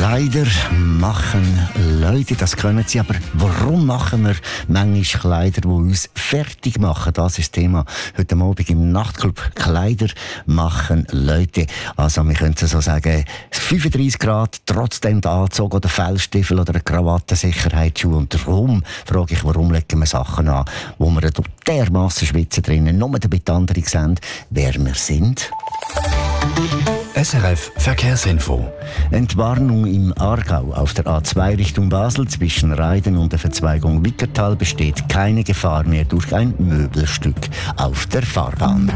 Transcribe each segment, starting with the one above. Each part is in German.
Kleider machen Leute, das können sie, aber warum machen wir manchmal Kleider, die uns fertig machen? Das ist das Thema heute Abend im Nachtclub. Kleider machen Leute. Also wir können so sagen, 35 Grad, trotzdem der Anzug oder Fellstiefel oder eine Krawatte, Sicherheitsschuhe. Und darum frage ich, warum legen wir Sachen an, wo wir dermassen schwitzen drinnen, nur damit andere sehen, wer wir sind. SRF Verkehrsinfo. Entwarnung im Aargau. Auf der A2 Richtung Basel zwischen Reiden und der Verzweigung Wickertal besteht keine Gefahr mehr durch ein Möbelstück auf der Fahrbahn.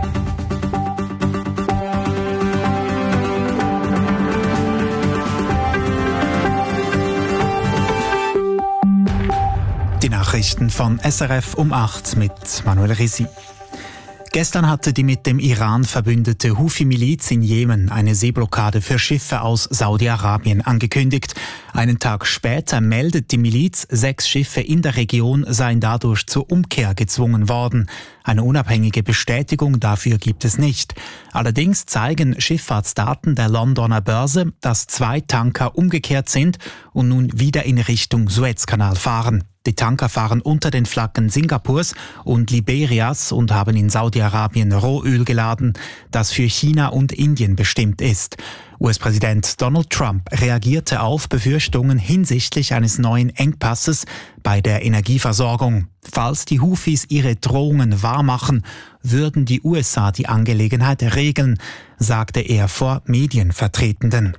Die Nachrichten von SRF um 8 mit Manuel Risi. Gestern hatte die mit dem Iran verbündete Houthi-Miliz in Jemen eine Seeblockade für Schiffe aus Saudi-Arabien angekündigt. Einen Tag später meldet die Miliz, 6 Schiffe in der Region seien dadurch zur Umkehr gezwungen worden. Eine unabhängige Bestätigung dafür gibt es nicht. Allerdings zeigen Schifffahrtsdaten der Londoner Börse, dass 2 Tanker umgekehrt sind und nun wieder in Richtung Suezkanal fahren. Die Tanker fahren unter den Flaggen Singapurs und Liberias und haben in Saudi-Arabien Rohöl geladen, das für China und Indien bestimmt ist. US-Präsident Donald Trump reagierte auf Befürchtungen hinsichtlich eines neuen Engpasses bei der Energieversorgung. Falls die Houthis ihre Drohungen wahrmachen, würden die USA die Angelegenheit regeln, sagte er vor Medienvertretenden.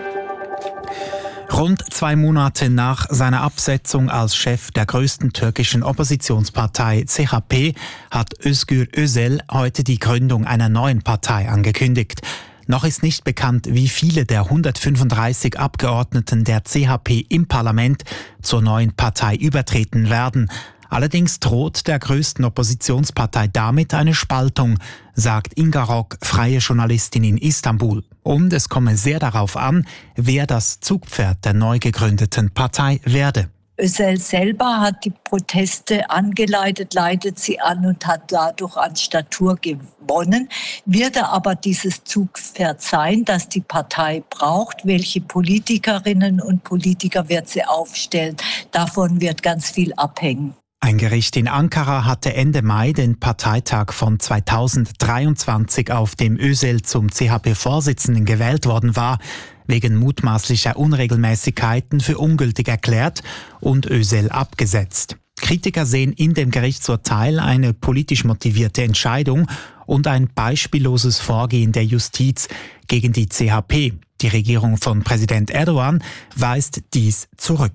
Rund 2 Monate nach seiner Absetzung als Chef der größten türkischen Oppositionspartei CHP hat Özgür Özel heute die Gründung einer neuen Partei angekündigt. Noch ist nicht bekannt, wie viele der 135 Abgeordneten der CHP im Parlament zur neuen Partei übertreten werden. Allerdings droht der größten Oppositionspartei damit eine Spaltung, sagt Inga Rock, freie Journalistin in Istanbul. Und es komme sehr darauf an, wer das Zugpferd der neu gegründeten Partei werde. Özel selber hat die Proteste angeleitet, leitet sie an und hat dadurch an Statur gewonnen. Wird er aber dieses Zugpferd sein, das die Partei braucht? Welche Politikerinnen und Politiker wird sie aufstellen? Davon wird ganz viel abhängen. Ein Gericht in Ankara hatte Ende Mai den Parteitag von 2023, auf dem Özel zum CHP-Vorsitzenden gewählt worden war, wegen mutmaßlicher Unregelmäßigkeiten für ungültig erklärt und Özel abgesetzt. Kritiker sehen in dem Gerichtsurteil eine politisch motivierte Entscheidung und ein beispielloses Vorgehen der Justiz gegen die CHP. Die Regierung von Präsident Erdogan weist dies zurück.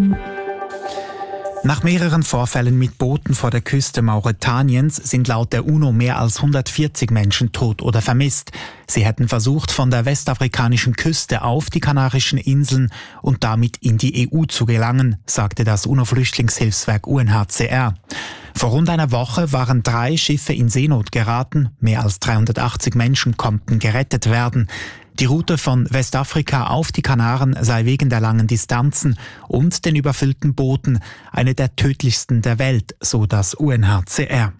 Nach mehreren Vorfällen mit Booten vor der Küste Mauretaniens sind laut der UNO mehr als 140 Menschen tot oder vermisst. Sie hätten versucht, von der westafrikanischen Küste auf die Kanarischen Inseln und damit in die EU zu gelangen, sagte das UNO-Flüchtlingshilfswerk UNHCR. Vor rund einer Woche waren 3 Schiffe in Seenot geraten. Mehr als 380 Menschen konnten gerettet werden. Die Route von Westafrika auf die Kanaren sei wegen der langen Distanzen und den überfüllten Booten eine der tödlichsten der Welt, so das UNHCR.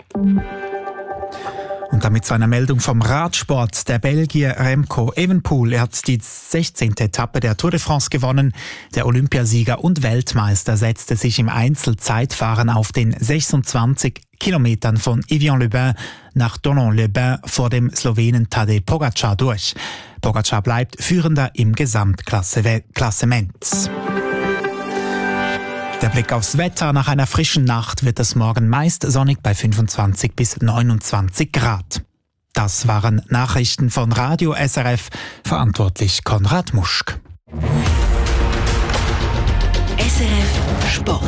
Und damit zu einer Meldung vom Radsport. Der Belgier Remco Evenepoel hat die 16. Etappe der Tour de France gewonnen. Der Olympiasieger und Weltmeister setzte sich im Einzelzeitfahren auf den 26 Kilometern von Evian-le-Bain nach Thonon-les-Bains vor dem Slowenen Tadej Pogačar durch. Pogačar bleibt Führender im Gesamtklassement. Der Blick aufs Wetter. Nach einer frischen Nacht wird es morgen meist sonnig bei 25 bis 29 Grad. Das waren Nachrichten von Radio SRF, verantwortlich Konrad Muschk. SRF Sport.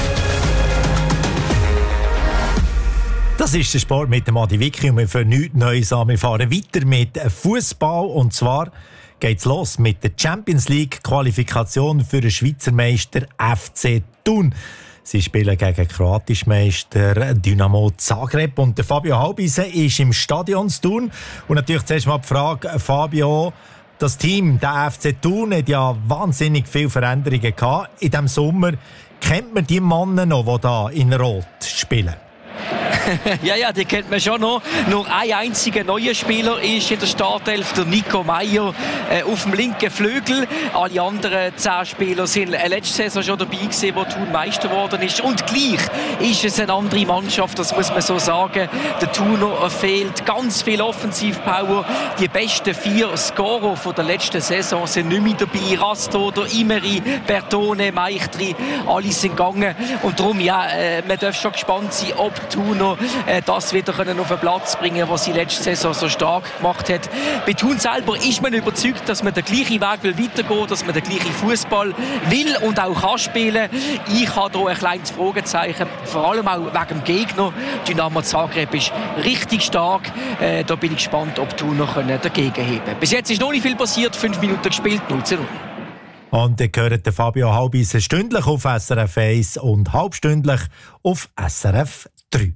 Das ist der Sport mit dem Adi Wicki und wir fangen nichts Neues an. Wir fahren weiter mit Fußball und zwar geht's los mit der Champions League Qualifikation für den Schweizer Meister FC Thun. Sie spielen gegen kroatischen Meister Dynamo Zagreb und der Fabio Halbisen ist im Stadion zu Thun. Und natürlich zuerst mal die Frage, Fabio, das Team, der FC Thun, hat ja wahnsinnig viele Veränderungen gehabt in diesem Sommer. Kennt man die Männer noch, die da in Rot spielen? Ja, die kennt man schon noch. Nur ein einziger neuer Spieler ist in der Startelf, der Nico Meyer auf dem linken Flügel. Alle anderen 10 Spieler sind letzte Saison schon dabei gewesen, wo Thun Meister geworden ist. Und gleich ist es eine andere Mannschaft, das muss man so sagen. Der Thuner fehlt ganz viel Offensivpower. Die besten 4 Scorer von der letzten Saison sind nicht mehr dabei. Rastoder, Imeri, Bertone, Meichtri, alle sind gegangen. Und darum, man darf schon gespannt sein, ob Thuner das wieder auf den Platz bringen können, was sie letzte Saison so stark gemacht hat. Bei Thun selber ist man überzeugt, dass man den gleichen Weg weitergehen will, dass man den gleichen Fußball will und auch kann spielen. Ich habe hier ein kleines Fragezeichen, vor allem auch wegen dem Gegner. Dynamo Zagreb ist richtig stark. Da bin ich gespannt, ob Thuner dagegen heben können. Bis jetzt ist noch nicht viel passiert, 5 Minuten gespielt, 0:0. Und ihr hört den Fabio Halbis stündlich auf SRF 1 und halbstündlich auf SRF 3.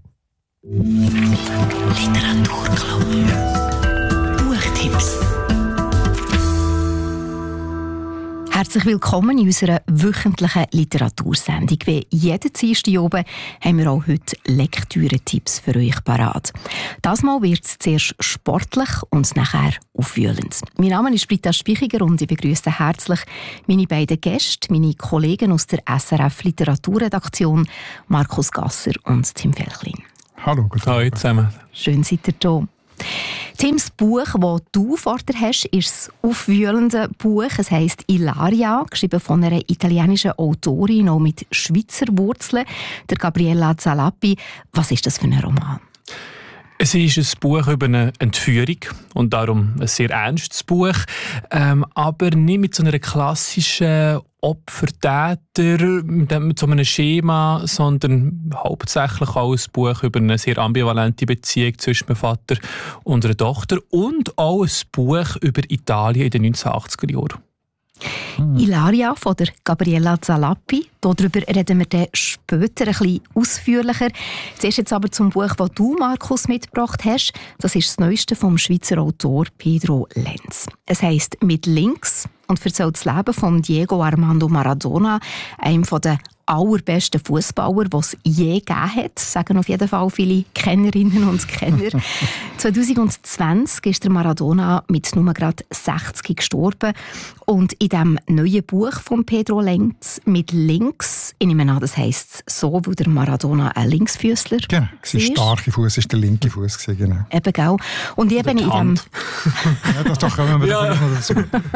Literaturclub. Buchtipps. Herzlich willkommen in unserer wöchentlichen Literatursendung. Wie jeden Dienstag oben haben wir auch heute Lektüre-Tipps für euch parat. Das Mal wird es zuerst sportlich und nachher aufwühlend. Mein Name ist Britta Spichiger und ich begrüße herzlich meine beiden Gäste, meine Kollegen aus der SRF Literaturredaktion, Markus Gasser und Tim Felchlin. Hallo, guten Abend zusammen. Schön seid ihr da. Tims Buch, das du vor dir hast, ist das aufwühlende Buch. Es heisst Ilaria, geschrieben von einer italienischen Autorin, auch mit Schweizer Wurzeln, der Gabriella Zalappi. Was ist das für ein Roman? Es ist ein Buch über eine Entführung und darum ein sehr ernstes Buch, aber nicht mit so einer klassischen Opfer-Täter, mit so einem Schema, sondern hauptsächlich auch ein Buch über eine sehr ambivalente Beziehung zwischen einem Vater und einer Tochter und auch ein Buch über Italien in den 1980er Jahren. Ilaria von der Gabriella Zalappi. Darüber reden wir dann später ein bisschen ausführlicher. Zuerst jetzt aber zum Buch, das du, Markus, mitgebracht hast. Das ist das Neueste vom Schweizer Autor Pedro Lenz. Es heisst «Mit links» und erzählt das Leben von Diego Armando Maradona, einem der allerbesten Fußballer, die es je gegeben hat, sagen auf jeden Fall viele Kennerinnen und Kenner. 2020 ist der Maradona mit nur gerade 60 gestorben. Und in diesem neuen Buch von Pedro Lenz «Mit links», ich nehme an, das heisst so, weil der Maradona ein Linksfüßler war. Genau, sein starker Fuß war der linke Fuß. Genau. Eben, genau. Und eben in dem... Ja, das doch kommen wir dazu.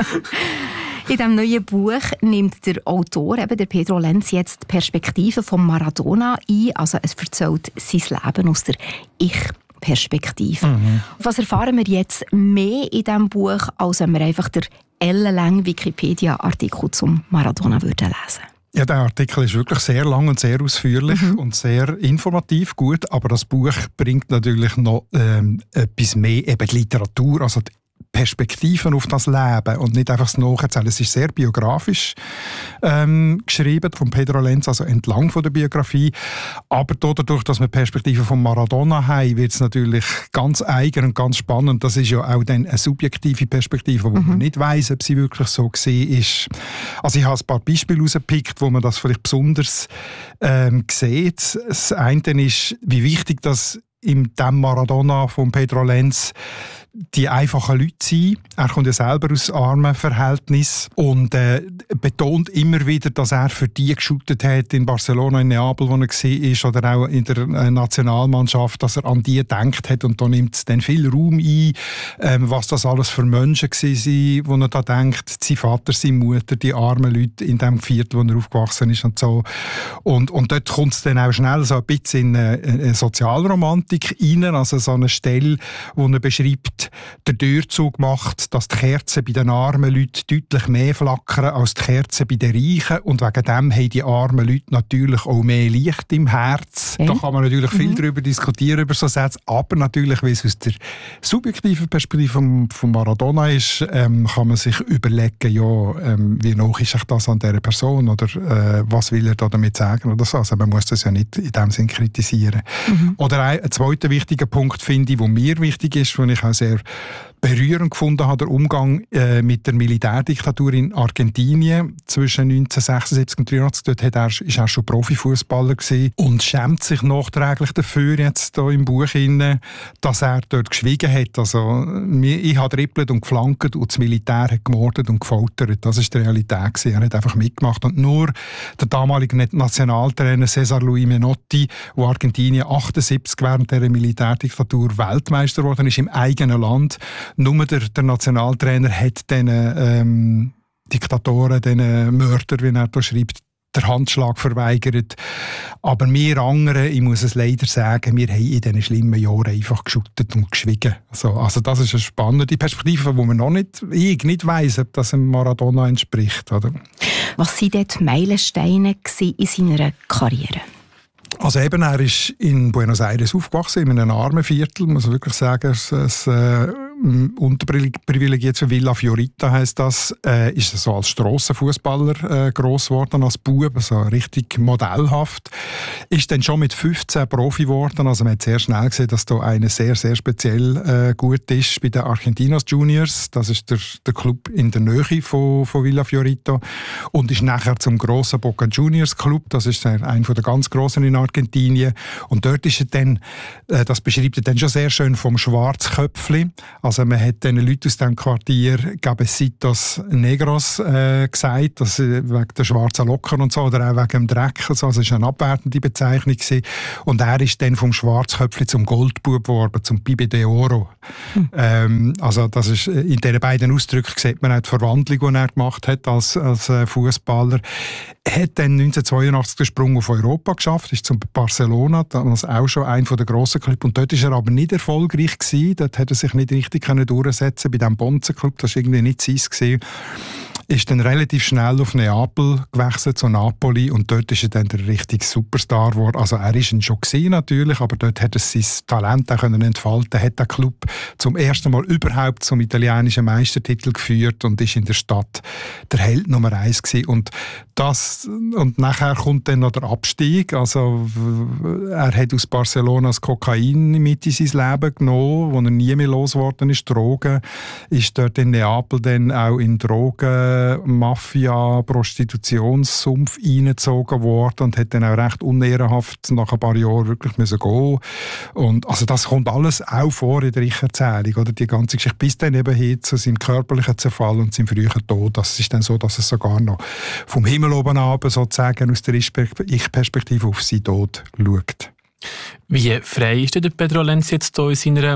In diesem neuen Buch nimmt der Autor, eben der Pedro Lenz, jetzt die Perspektive von Maradona ein. Also es erzählt sein Leben aus der Ich-Perspektive. Was erfahren wir jetzt mehr in diesem Buch, als wenn wir einfach den ellenlangen Wikipedia-Artikel zum Maradona lesen würden? Ja, der Artikel ist wirklich sehr lang und sehr ausführlich und sehr informativ, gut. Aber das Buch bringt natürlich noch etwas mehr, eben die Literatur, also die Perspektiven auf das Leben und nicht einfach das Nacherzählen. Es ist sehr biografisch geschrieben von Pedro Lenz, also entlang von der Biografie. Aber dadurch, dass wir Perspektiven von Maradona haben, wird es natürlich ganz eigen und ganz spannend. Das ist ja auch dann eine subjektive Perspektive, wo man nicht weiss, ob sie wirklich so war. Also ich habe ein paar Beispiele rausgepickt, wo man das vielleicht besonders sieht. Das eine ist, wie wichtig das in dem Maradona von Pedro Lenz die einfachen Leute sind. Er kommt ja selber aus armen Verhältnissen und betont immer wieder, dass er für die geschuttet hat in Barcelona, in Neapel, wo er war, oder auch in der Nationalmannschaft, dass er an die gedacht hat. Und da nimmt es dann viel Raum ein, was das alles für Menschen waren, wo er da denkt, sein Vater, seine Mutter, die armen Leute in dem Viertel, wo er aufgewachsen ist und so. Und dort kommt es dann auch schnell so ein bisschen in eine Sozialromantik rein, also so eine Stelle, wo er beschreibt, der Durchzug macht, dass die Kerzen bei den armen Leuten deutlich mehr flackern als die Kerzen bei den Reichen. Und wegen dem haben die armen Leute natürlich auch mehr Licht im Herz. Da kann man natürlich viel darüber diskutieren, über so Sätze. Aber natürlich, weil es aus der subjektiven Perspektive von Maradona ist, kann man sich überlegen, ja, wie nah ist das an dieser Person oder was will er da damit sagen oder so. Also man muss das ja nicht in dem Sinn kritisieren. Oder ein zweiter wichtiger Punkt, finde ich, der mir wichtig ist, den ich auch sehr berührend gefunden habe, der Umgang mit der Militärdiktatur in Argentinien zwischen 1976 und 1983. Dort ist er schon Profifußballer gewesen und schämt sich nachträglich dafür, jetzt hier im Buch, dass er dort geschwiegen hat. Also, ich habe dribbelt und geflankt und das Militär hat gemordet und gefoltert. Das war die Realität gewesen. Er hat einfach mitgemacht. Und nur der damalige Nationaltrainer Cesar Luis Menotti, der Argentinien 1978 während der Militärdiktatur Weltmeister geworden ist im eigenen Land, nur der Nationaltrainer hat diesen Diktatoren, diesen Mördern, wie er da schreibt, der Handschlag verweigert. Aber wir anderen, ich muss es leider sagen, wir haben in diesen schlimmen Jahren einfach geschüttet und geschwiegen. Also das ist eine spannende Perspektive, wo man noch nicht weiss, ob das einem Maradona entspricht. Oder? Was waren dort die Meilensteine in seiner Karriere? Also eben, er ist in Buenos Aires aufgewachsen, in einem armen Viertel, muss man wirklich sagen. Unterprivilegiert für Villa Fiorita heisst das, ist so als Strassenfußballer gross geworden, als Bub, also richtig modellhaft. Ist dann schon mit 15 Profi geworden, also man hat sehr schnell gesehen, dass da einer sehr, sehr speziell gut ist bei den Argentinos Juniors. Das ist der Club in der Nähe von Villa Fiorita und ist nachher zum grossen Boca Juniors Club, das ist einer der ganz grossen in Argentinien. Und dort ist er dann, das beschreibt er dann schon sehr schön, vom Schwarzköpfli. Also man hat den Leuten aus diesem Quartier Cabecitos Negros gesagt, dass wegen der schwarzen Locken und so, oder auch wegen dem Dreck. Also es war eine abwertende Bezeichnung gewesen. Und er ist dann vom Schwarzköpfli zum Goldbub geworden, zum Pibe de Oro. Also das ist, in diesen beiden Ausdrücken sieht man auch die Verwandlung, die er gemacht hat als Fußballer. Er hat dann 1982 den Sprung auf Europa geschafft, ist zum Barcelona, damals auch schon einer der grossen Clubs. Und dort war er aber nicht erfolgreich gewesen. Dort hat er sich nicht richtig durchsetzen bei diesem Bonzen-Club. Das war irgendwie nicht seins gewesen. Ist dann relativ schnell auf Neapel gewechselt, zu Napoli, und dort ist er dann der richtige Superstar geworden. Also er ist ihn schon gewesen, natürlich, aber dort hat er sein Talent auch entfalten, hat den Club zum ersten Mal überhaupt zum italienischen Meistertitel geführt und ist in der Stadt der Held Nummer 1 gewesen. Und nachher kommt dann noch der Abstieg. Also er hat aus Barcelona das Kokain mit in sein Leben genommen, wo er nie mehr losgeworden ist, Drogen. Ist dort in Neapel dann auch in Drogen Mafia, Prostitutionssumpf reingezogen worden und hat dann auch recht unehrenhaft nach ein paar Jahren wirklich müssen gehen. Und also das kommt alles auch vor in der Ich-Erzählung, oder die ganze Geschichte, bis dann eben hin zu seinem körperlichen Zerfall und seinem frühen Tod. Das ist dann so, dass es sogar noch vom Himmel oben ab sozusagen aus der Ich-Perspektive auf seinen Tod schaut. Wie frei ist denn der Pedro Lenz jetzt hier in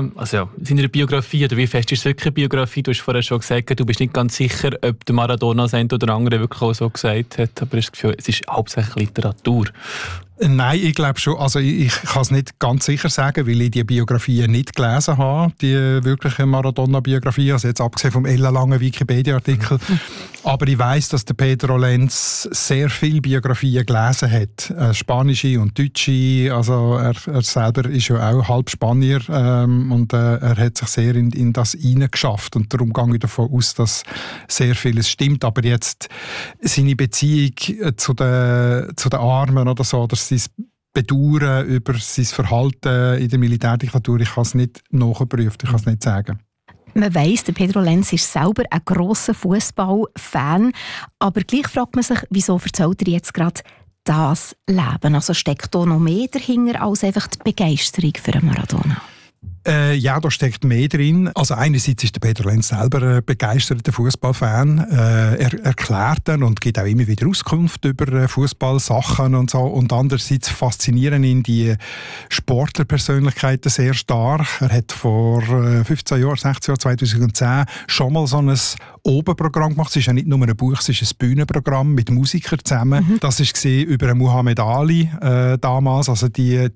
seiner Biografie? Oder wie fest ist es wirklich eine Biografie? Du hast vorher schon gesagt, du bist nicht ganz sicher, ob der Maradona das eine oder andere wirklich auch so gesagt hat. Aber ich habe das Gefühl, es ist hauptsächlich Literatur. Nein, ich glaube schon. Also ich kann es nicht ganz sicher sagen, weil ich die Biografie nicht gelesen habe, die wirkliche Maradona-Biografie, also jetzt abgesehen vom ellenlangen Wikipedia-Artikel. Aber ich weiss, dass der Pedro Lenz sehr viele Biografien gelesen hat. Spanische und deutsche. Also er selber ist ja auch halb Spanier und er hat sich sehr in das hineingeschafft. Und darum gehe ich davon aus, dass sehr vieles stimmt. Aber jetzt seine Beziehung zu den Armen oder so, oder sein Bedauern über sein Verhalten in der Militärdiktatur, ich kann es nicht nachprüfen, ich kann es nicht sagen. Man weiss, der Pedro Lenz ist selber ein grosser Fußball-Fan, aber gleich fragt man sich, wieso erzählt er jetzt gerade das Leben? Also steckt da noch mehr dahinter als einfach die Begeisterung für Maradona? Ja, da steckt mehr drin. Also einerseits ist der Pedro Lenz selber ein begeisterter Fußballfan. Er erklärt dann und gibt auch immer wieder Auskunft über Fußballsachen und so. Und andererseits faszinieren ihn die Sportlerpersönlichkeiten sehr stark. Er hat vor 15 Jahren, 16 Jahren, 2010 schon mal so ein Oberprogramm gemacht. Es ist ja nicht nur ein Buch, es ist ein Bühnenprogramm mit Musikern zusammen. Das war über Muhammad Ali damals. Also die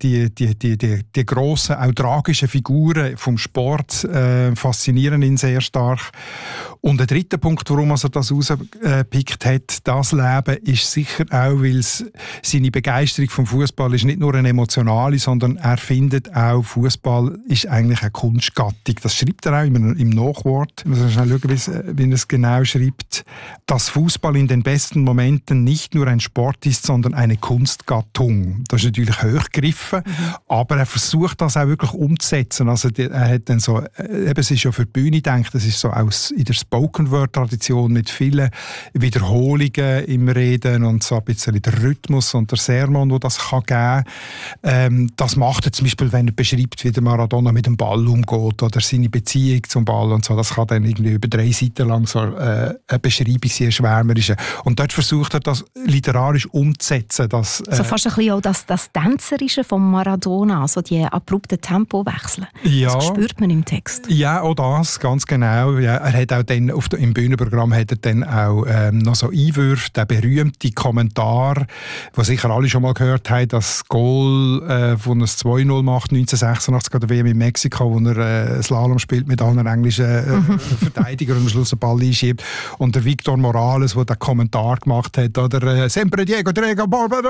grossen, auch tragischen Figuren vom Sport faszinieren ihn sehr stark. Und der dritte Punkt, warum er das rausgepickt hat, das Leben, ist sicher auch, weil seine Begeisterung vom Fußball ist nicht nur eine emotionale, sondern er findet auch, Fußball ist eigentlich eine Kunstgattung. Das schreibt er auch im Nachwort. Ich muss schnell schauen, wie er es genau schreibt. Dass Fußball in den besten Momenten nicht nur ein Sport ist, sondern eine Kunstgattung. Das ist natürlich hochgegriffen, aber er versucht das auch wirklich umzusetzen. machen. Also er hat dann so, es ist ja für die Bühne gedacht, das ist so aus in der Spoken-Word-Tradition mit vielen Wiederholungen im Reden und so ein bisschen der Rhythmus und der Sermon, wo das kann geben. Das macht er zum Beispiel, wenn er beschreibt, wie der Maradona mit dem Ball umgeht oder seine Beziehung zum Ball und so. Das kann dann irgendwie über 3 Seiten lang so eine Beschreibung sein, schwärmerische. Und dort versucht er, das literarisch umzusetzen. Dass, so fast ein bisschen auch das Tänzerische von Maradona, also die abrupten Tempowechsel. Ja, das spürt man im Text. Ja, auch das, ganz genau. Ja, er hat auch dann im Bühnenprogramm hat er dann auch noch so Einwürfe, der berühmte Kommentar, den sicher alle schon mal gehört haben, das Goal, wo er es 2-0 macht, 1986 an der WM in Mexiko, wo er Slalom spielt mit allen englischen Verteidigern und am Schluss den Ball einschiebt. Und der Victor Morales, der den Kommentar gemacht hat, oder «Sempre Diego, Diego,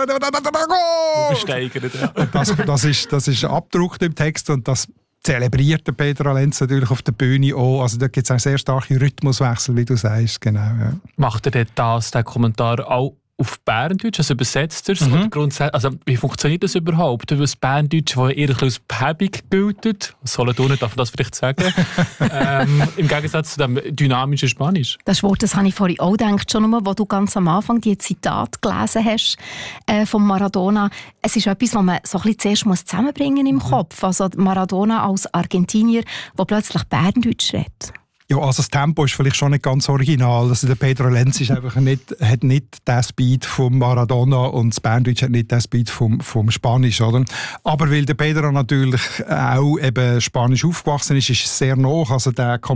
das ist abgedruckt im Text und das zelebriert der Pedro Lenz natürlich auf der Bühne auch. Also da gibt es auch sehr starke Rhythmuswechsel, wie du sagst. Genau, ja. Macht er denn den Kommentar auch auf Berndeutsch, also übersetzt er es? Also wie funktioniert das überhaupt? Das Berndeutsch, das eher als behäbig gilt, Solothurner darf man das vielleicht sagen, im Gegensatz zu dem dynamischen Spanisch. Das Wort, das habe ich vorhin auch gedacht, schon einmal, wo du ganz am Anfang die Zitate gelesen hast von Maradona. Es ist etwas, was man so ein bisschen zuerst zusammenbringen im Kopf. Also Maradona als Argentinier, der plötzlich Berndeutsch redet. Ja, also das Tempo ist vielleicht schon nicht ganz original. Also der Pedro Lenz ist einfach hat nicht den Speed vom Maradona und das Berndeutsch hat nicht den Speed vom Spanisch, oder? Aber weil der Pedro natürlich auch eben Spanisch aufgewachsen ist es sehr nah. Also der